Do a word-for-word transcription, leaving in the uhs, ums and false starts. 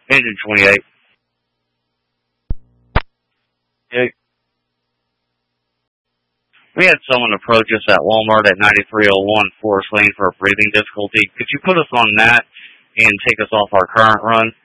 Engine twenty-eight. Yeah. We had someone approach us at Walmart at ninety-three oh one Forest Lane for a breathing difficulty. Could you put us on that and take us off our current run?